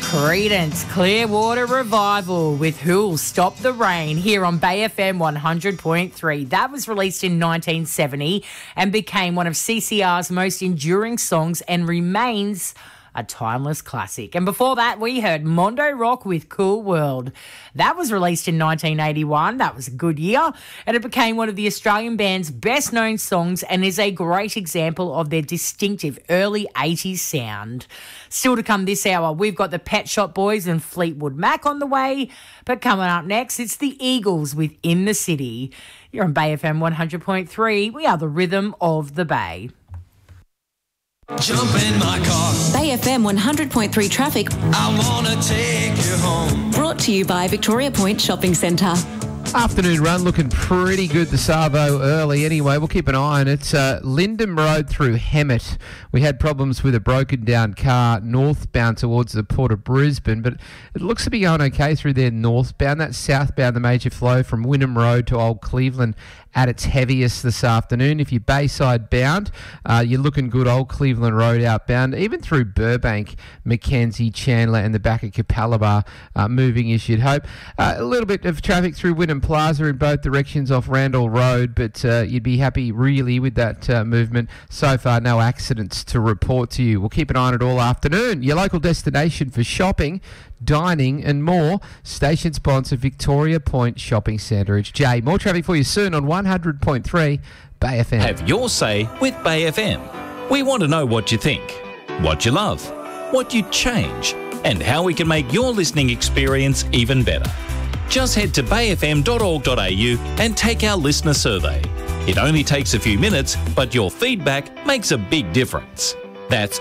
Creedence Clearwater Revival with Who'll Stop the Rain here on Bay FM 100.3. That was released in 1970 and became one of CCR's most enduring songs and remains a timeless classic. And before that, we heard Mondo Rock with Cool World. That was released in 1981. That was a good year. And it became one of the Australian band's best-known songs and is a great example of their distinctive early 80s sound. Still to come this hour, we've got the Pet Shop Boys and Fleetwood Mac on the way. But coming up next, it's the Eagles with In the City. You're on Bay FM 100.3. We are the rhythm of the Bay. Jump in my car. Bay FM 100.3 traffic. I want to take you home. Brought to you by Victoria Point Shopping Centre. Afternoon run looking pretty good, the Savo early. Anyway, we'll keep an eye on it. Lyndon Road through Hemmett. We had problems with a broken down car northbound towards the Port of Brisbane, but it looks to be going okay through there northbound. That's southbound, the major flow from Wynnum Road to Old Cleveland at its heaviest this afternoon. If you're Bayside bound, you're looking good. Old Cleveland Road outbound, even through Burbank, Mackenzie, Chandler and the back of Capalaba, moving as you'd hope. A little bit of traffic through Wynnum Plaza in both directions off Randall Road, but you'd be happy really with that movement. So far, no accidents to report to you. We'll keep an eye on it all afternoon. Your local destination for shopping, dining and more. Station sponsor Victoria Point Shopping Centre. It's Jay. More traffic for you soon on 100.3 Bay FM. Have your say with Bay FM. We want to know what you think, what you love, what you'd change, and how we can make your listening experience even better. Just head to bayfm.org.au and take our listener survey. It only takes a few minutes, but your feedback makes a big difference. That's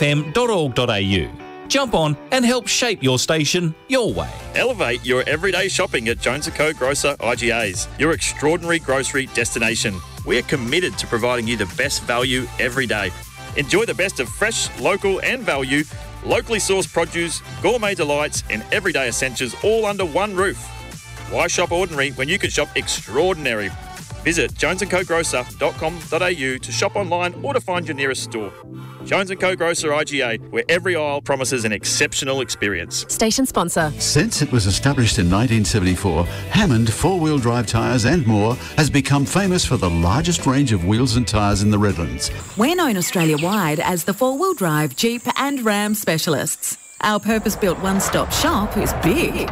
bayfm.org.au. Jump on and help shape your station your way. Elevate your everyday shopping at Jones & Co Grocer IGAs, your extraordinary grocery destination. We are committed to providing you the best value every day. Enjoy the best of fresh, local and value, locally sourced produce, gourmet delights and everyday essentials all under one roof. Why shop ordinary when you can shop extraordinary? Visit jonesandcogrocer.com.au to shop online or to find your nearest store. Jones & Co Grocer IGA, where every aisle promises an exceptional experience. Station sponsor. Since it was established in 1974, Hammond four-wheel drive tyres and more has become famous for the largest range of wheels and tyres in the Redlands. We're known Australia-wide as the four-wheel drive Jeep and Ram specialists. Our purpose-built one-stop shop is big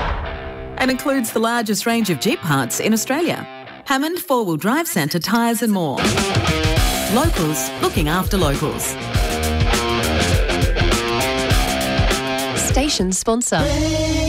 and includes the largest range of Jeep parts in Australia. Hammond Four-Wheel Drive Centre tyres and more. Locals looking after locals. Station sponsor.